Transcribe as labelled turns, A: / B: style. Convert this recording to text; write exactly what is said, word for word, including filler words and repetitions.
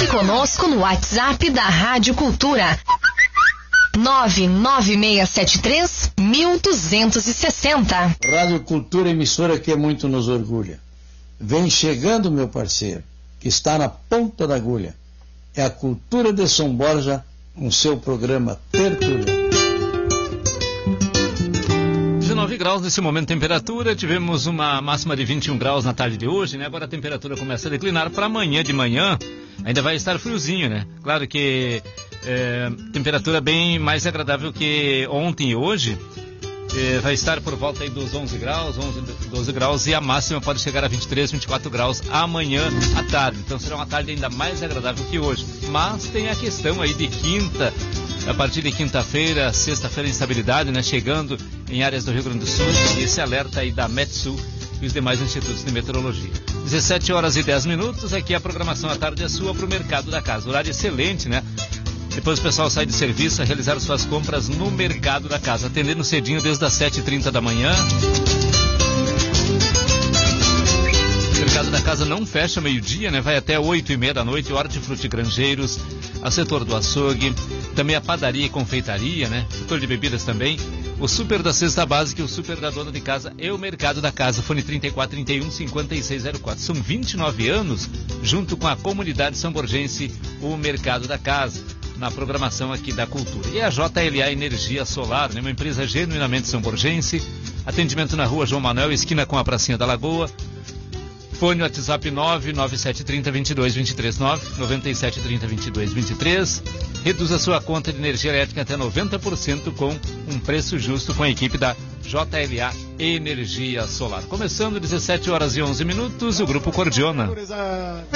A: conosco no WhatsApp da Rádio Cultura. nove nove seis sete três, um dois seis zero.
B: Rádio Cultura, emissora que muito nos orgulha. Vem chegando, meu parceiro, que está na ponta da agulha. É a Cultura de São Borja, com seu programa Tertúlia.
C: dezenove graus nesse momento de temperatura, tivemos uma máxima de vinte e um graus na tarde de hoje, né? Agora a temperatura começa a declinar para amanhã de manhã, ainda vai estar friozinho, né? Claro que é, temperatura bem mais agradável que ontem e hoje, é, vai estar por volta aí dos onze graus, onze, doze graus, e a máxima pode chegar a vinte e três, vinte e quatro graus amanhã à tarde, então será uma tarde ainda mais agradável que hoje, mas tem a questão aí de quinta. A partir de quinta-feira, sexta-feira, instabilidade, né? Chegando em áreas do Rio Grande do Sul, esse alerta aí da Metsul e os demais institutos de meteorologia. dezessete horas e dez minutos, aqui a programação à tarde é sua para o mercado da casa. Horário excelente, né? Depois o pessoal sai de serviço a realizar suas compras no mercado da casa, atendendo cedinho desde as sete e trinta da manhã. O mercado da casa não fecha meio-dia, né? Vai até oito e meia da noite, hortifruti grangeiros, a setor do açougue, também a padaria e confeitaria, né? Setor de bebidas também, o super da cesta básica e o super da dona de casa e o mercado da casa. Fone trinta e quatro, trinta e um, cinquenta e seis zero quatro. São vinte e nove anos, junto com a comunidade são-borgense, o mercado da casa, na programação aqui da Cultura. E a J L A Energia Solar, né? Uma empresa genuinamente são-borgense, atendimento na rua João Manuel, esquina com a Pracinha da Lagoa. Fone WhatsApp nove nove sete três zero, vinte e dois vinte e três, nove nove sete três zero, vinte e dois vinte e três. Reduza sua conta de energia elétrica até noventa por cento com um preço justo com a equipe da J L A Energia Solar. Começando dezessete horas e onze minutos, o Grupo Cordiona.